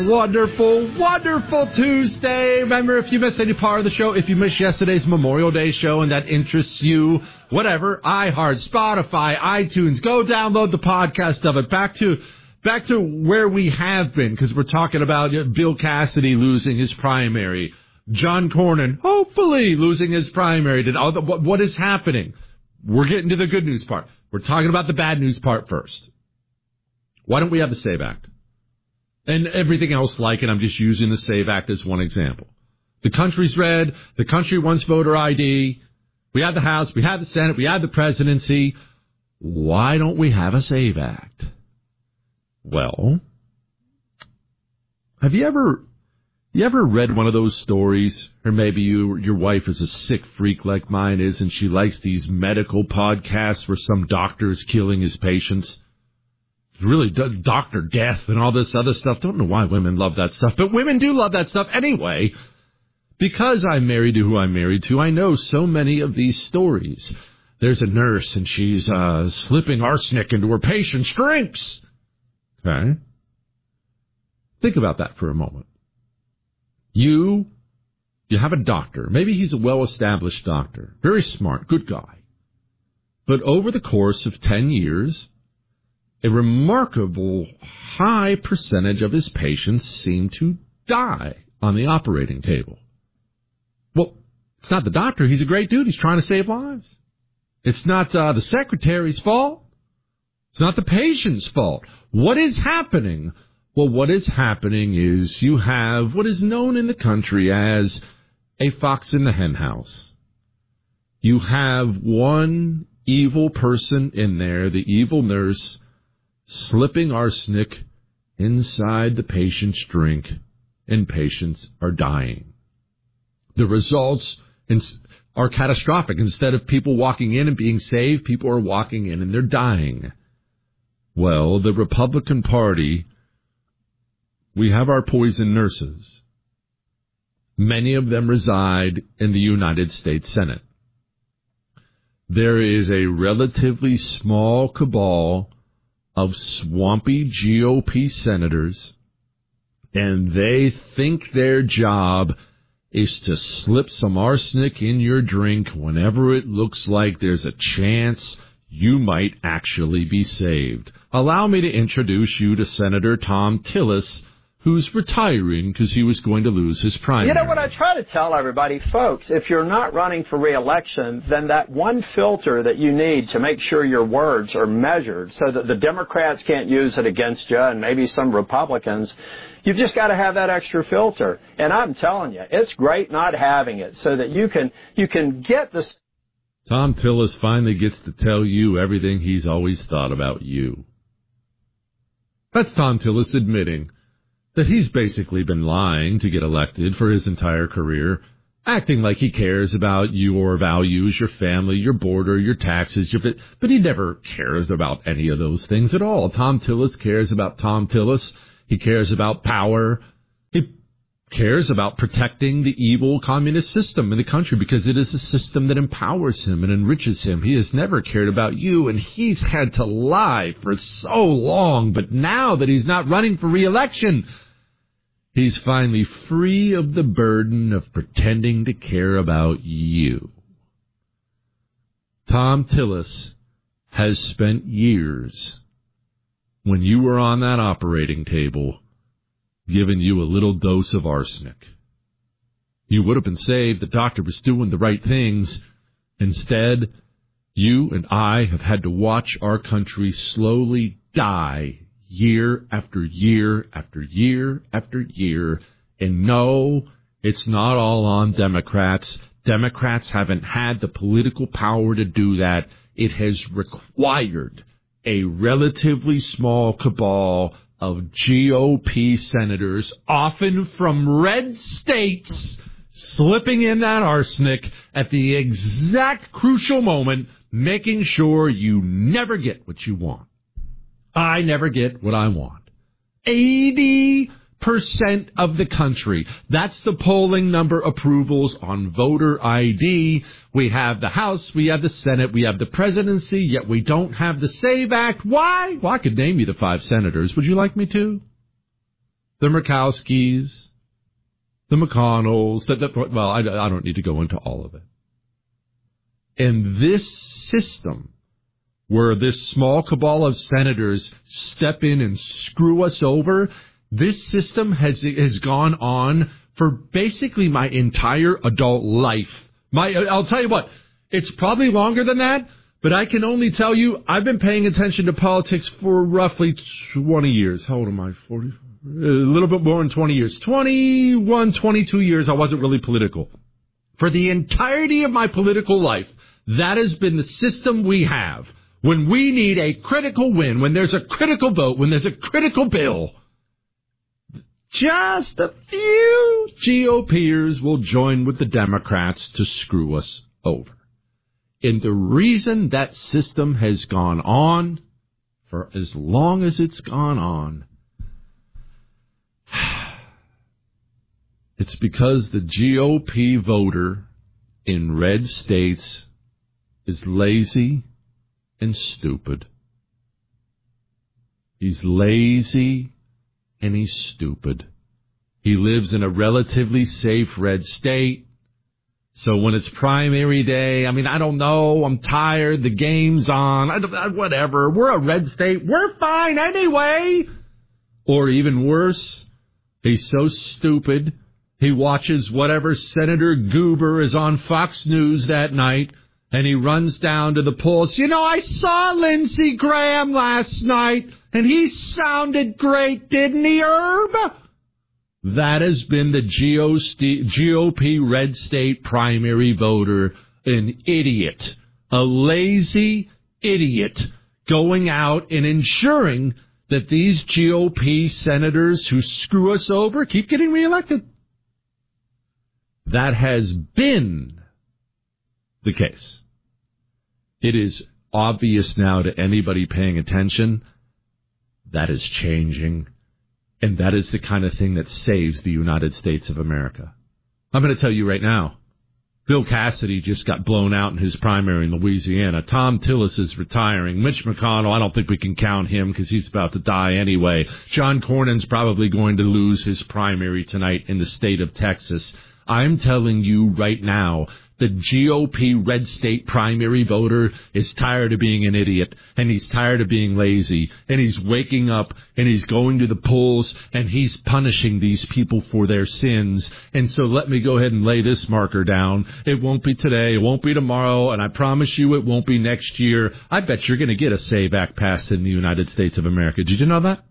Wonderful, wonderful Tuesday. Remember, if you missed any part of the show, if you missed yesterday's Memorial Day show and that interests you, whatever, iHeart, Spotify, iTunes, go download the podcast of it. Back to where we have been, because we're talking about Bill Cassidy losing his primary, John Cornyn hopefully losing his primary. What is happening? We're getting to the good news part. We're talking about the bad news part first. Why don't we have the SAVE Act? And everything else like it, I'm just using the SAVE Act as one example. The country's red. The country wants voter ID. We have the House. We have the Senate. We have the presidency. Why don't we have a SAVE Act? Well, have you ever read one of those stories? Or maybe your wife is a sick freak like mine is, and she likes these medical podcasts where some doctor is killing his patients. Really, Dr. Death and all this other stuff. Don't know why women love that stuff, but women do love that stuff anyway. Because I'm married to who I'm married to, I know so many of these stories. There's a nurse, and she's slipping arsenic into her patient's drinks. Okay? Think about that for a moment. You have a doctor. Maybe he's a well-established doctor. Very smart, good guy. But over the course of 10 years... a remarkable high percentage of his patients seem to die on the operating table. Well, it's not the doctor. He's a great dude. He's trying to save lives. It's not the secretary's fault. It's not the patient's fault. What is happening? Well, what is happening is you have what is known in the country as a fox in the hen house. You have one evil person in there, the evil nurse, slipping arsenic inside the patient's drink, and patients are dying. The results are catastrophic. Instead of people walking in and being saved, people are walking in and they're dying. Well, the Republican Party, we have our poison nurses. Many of them reside in the United States Senate. There is a relatively small cabal of swampy GOP senators, and they think their job is to slip some arsenic in your drink whenever it looks like there's a chance you might actually be saved. Allow me to introduce you to Senator Thom Tillis, who's retiring because he was going to lose his primary. You know what I try to tell everybody, folks, if you're not running for re-election, then that one filter that you need to make sure your words are measured so that the Democrats can't use it against you and maybe some Republicans, you've just got to have that extra filter. And I'm telling you, it's great not having it so that you can get this. Thom Tillis finally gets to tell you everything he's always thought about you. That's Thom Tillis admitting that he's basically been lying to get elected for his entire career, acting like he cares about your values, your family, your border, your taxes, but he never cares about any of those things at all. Thom Tillis cares about Thom Tillis. He cares about power. He cares about protecting the evil communist system in the country because it is a system that empowers him and enriches him. He has never cared about you, and he's had to lie for so long. But now that he's not running for re-election, he's finally free of the burden of pretending to care about you. Thom Tillis has spent years, when you were on that operating table, giving you a little dose of arsenic. You would have been saved. The doctor was doing the right things. Instead, you and I have had to watch our country slowly die year after year after year after year. And no, it's not all on Democrats. Democrats haven't had the political power to do that. It has required a relatively small cabal of GOP senators, often from red states, slipping in that arsenic at the exact crucial moment, making sure you never get what you want. I never get what I want. 80% of the country. That's the polling number approvals on voter ID. We have the House, we have the Senate, we have the presidency, yet we don't have the SAVE Act. Why? Well, I could name you the 5 senators. Would you like me to? the Murkowskis, the McConnells, I don't need to go into all of it. And this system, where this small cabal of senators step in and screw us over, this system has gone on for basically my entire adult life. I'll tell you what, it's probably longer than that, but I can only tell you I've been paying attention to politics for roughly 20 years. How old am I? 40? A little bit more than 20 years. 21, 22 years I wasn't really political. For the entirety of my political life, that has been the system we have. When we need a critical win, when there's a critical vote, when there's a critical bill, just a few GOPers will join with the Democrats to screw us over. And the reason that system has gone on for as long as it's gone on, it's because the GOP voter in red states is lazy and stupid. He's lazy and he's stupid. He lives in a relatively safe red state. So when it's primary day, I don't know, I'm tired, the game's on, whatever. We're a red state. We're fine anyway. Or even worse, he's so stupid, he watches whatever Senator Goober is on Fox News that night, and he runs down to the polls. I saw Lindsey Graham last night, and he sounded great, didn't he, Herb? That has been the GOP red state primary voter, an idiot, a lazy idiot, going out and ensuring that these GOP senators who screw us over keep getting reelected. That has been the case. It is obvious now to anybody paying attention that is changing, and that is the kind of thing that saves the United States of America. I'm going to tell you right now, Bill Cassidy just got blown out in his primary in Louisiana. Tom Tillis is retiring. Mitch McConnell, I don't think we can count him because he's about to die anyway. John Cornyn's probably going to lose his primary tonight in the state of Texas. I'm telling you right now, the GOP red state primary voter is tired of being an idiot, and he's tired of being lazy, and he's waking up, and he's going to the polls, and he's punishing these people for their sins. And so let me go ahead and lay this marker down. It won't be today, it won't be tomorrow, and I promise you it won't be next year. I bet you're going to get a SAVE Act passed in the United States of America. Did you know that?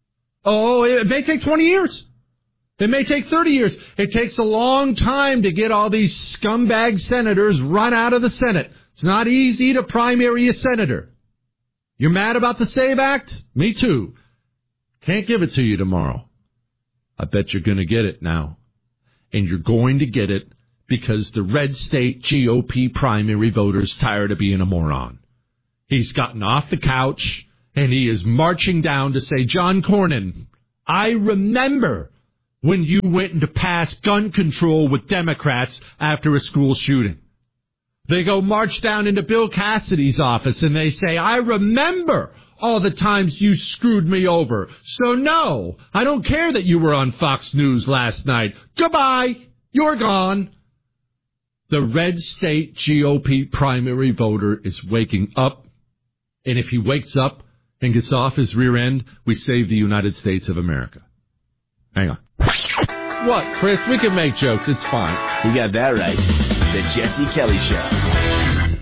Oh, it may take 20 years. It may take 30 years. It takes a long time to get all these scumbag senators run out of the Senate. It's not easy to primary a senator. You're mad about the SAVE Act? Me too. Can't give it to you tomorrow. I bet you're going to get it now. And you're going to get it because the red state GOP primary voter's tired of being a moron. He's gotten off the couch and he is marching down to say, John Cornyn, I remember when you went to pass gun control with Democrats after a school shooting. They go march down into Bill Cassidy's office and they say, I remember all the times you screwed me over. So no, I don't care that you were on Fox News last night. Goodbye. You're gone. The red state GOP primary voter is waking up. And if he wakes up and gets off his rear end, we save the United States of America. Hang on. What, Chris? We can make jokes. It's fine. You got that right. The Jesse Kelly Show.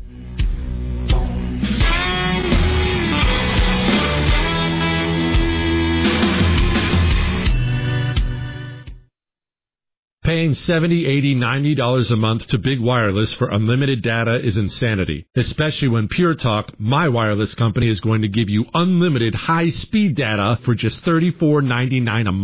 Paying $70, $80, $90 a month to Big Wireless for unlimited data is insanity, especially when Pure Talk, my wireless company, is going to give you unlimited high-speed data for just $34.99 a month.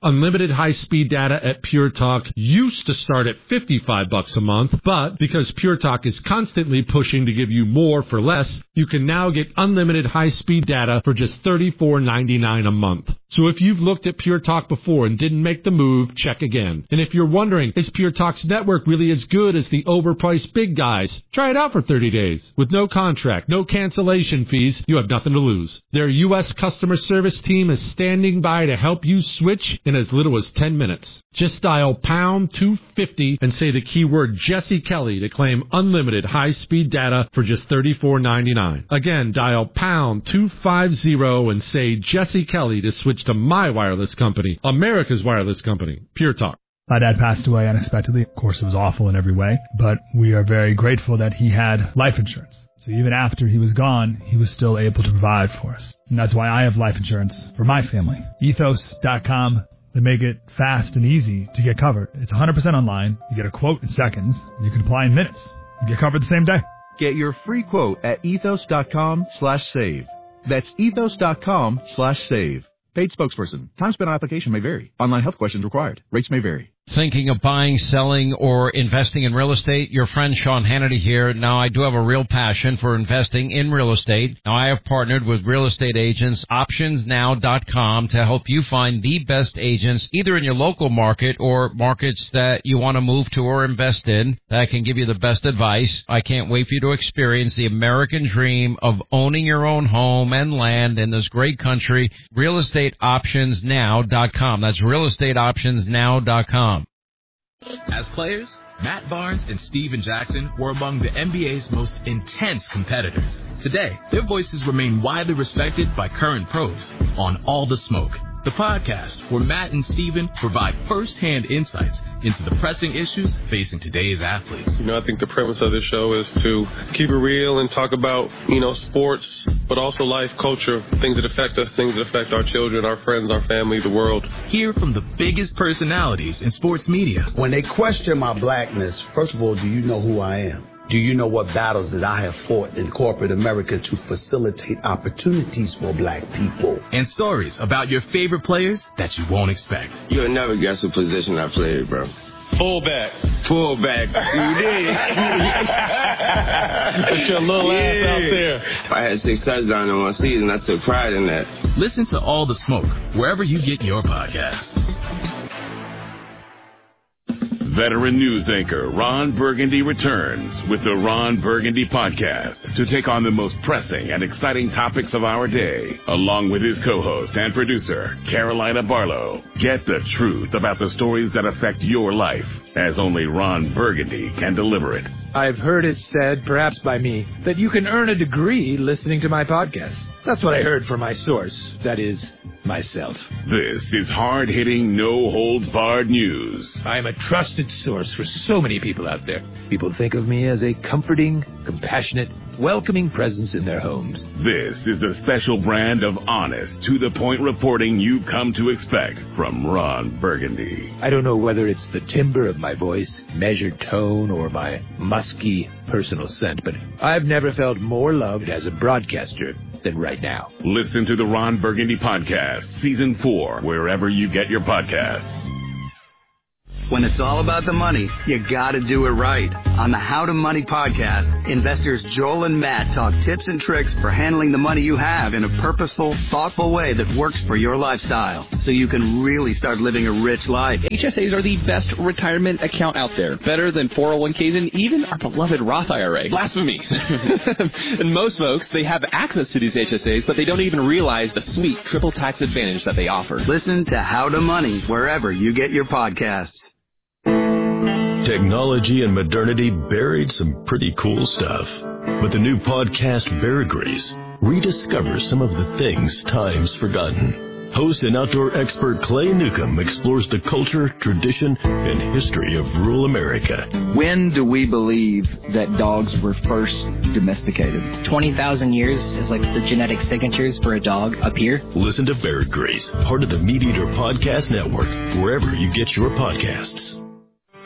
Unlimited high-speed data at Pure Talk used to start at $55 a month, but because Pure Talk is constantly pushing to give you more for less, you can now get unlimited high-speed data for just $34.99 a month. So if you've looked at Pure Talk before and didn't make the move, check again. And if you're wondering, is Pure Talk's network really as good as the overpriced big guys? Try it out for 30 days. With no contract, no cancellation fees, you have nothing to lose. Their U.S. customer service team is standing by to help you switch in as little as 10 minutes. Just dial pound 250 and say the keyword Jesse Kelly to claim unlimited high-speed data for just $34.99. Again, dial pound 250 and say Jesse Kelly to switch to my wireless company, America's wireless company, Pure Talk. My dad passed away unexpectedly. Of course, it was awful in every way, but we are very grateful that he had life insurance. So even after he was gone, he was still able to provide for us. And that's why I have life insurance for my family. Ethos.com. They make it fast and easy to get covered. It's 100% online. You get a quote in seconds. You can apply in minutes. You get covered the same day. Get your free quote at ethos.com/save. That's ethos.com/save. Paid spokesperson. Time spent on application may vary. Online health questions required. Rates may vary. Thinking of buying, selling, or investing in real estate? Your friend Sean Hannity here. Now, I do have a real passion for investing in real estate. Now, I have partnered with real estate agents, optionsnow.com, to help you find the best agents, either in your local market or markets that you want to move to or invest in, that can give you the best advice. I can't wait for you to experience the American dream of owning your own home and land in this great country. Realestateoptionsnow.com. That's realestateoptionsnow.com. As players, Matt Barnes and Steven Jackson were among the NBA's most intense competitors. Today, their voices remain widely respected by current pros on All the Smoke, the podcast where Matt and Steven provide first-hand insights into the pressing issues facing today's athletes. I think the premise of this show is to keep it real and talk about, sports, but also life, culture, things that affect us, things that affect our children, our friends, our family, the world. Hear from the biggest personalities in sports media. When they question my blackness, first of all, do you know who I am? Do you know what battles that I have fought in corporate America to facilitate opportunities for black people? And stories about your favorite players that you won't expect. You'll never guess what position I played, bro. Fullback. You did. Put your little ass out there. I had 6 touchdowns in one season. I took pride in that. Listen to All the Smoke wherever you get your podcasts. Veteran news anchor Ron Burgundy returns with the Ron Burgundy Podcast to take on the most pressing and exciting topics of our day, along with his co-host and producer, Carolina Barlow. Get the truth about the stories that affect your life, as only Ron Burgundy can deliver it. I've heard it said, perhaps by me, that you can earn a degree listening to my podcast. That's what I heard from my source, that is, myself. This is hard-hitting, no-holds-barred news. I am a trusted source for so many people out there. People think of me as a comforting, compassionate, welcoming presence in their homes. This is the special brand of honest, to-the-point reporting you've come to expect from Ron Burgundy. I don't know whether it's the timbre of my voice, measured tone, or my musky personal scent, but I've never felt more loved as a broadcaster than right now. Listen to the Ron Burgundy Podcast, Season 4, wherever you get your podcasts. When it's all about the money, you gotta do it right. On the How to Money podcast, investors Joel and Matt talk tips and tricks for handling the money you have in a purposeful, thoughtful way that works for your lifestyle, so you can really start living a rich life. HSAs are the best retirement account out there. Better than 401ks and even our beloved Roth IRA. Blasphemy. And most folks, they have access to these HSAs, but they don't even realize the sweet triple tax advantage that they offer. Listen to How to Money wherever you get your podcasts. Technology and modernity buried some pretty cool stuff. But the new podcast, Bear Grease, rediscovers some of the things time's forgotten. Host and outdoor expert Clay Newcomb explores the culture, tradition, and history of rural America. When do we believe that dogs were first domesticated? 20,000 years is like the genetic signatures for a dog up here. Listen to Bear Grease, part of the Meat Eater Podcast Network, wherever you get your podcasts.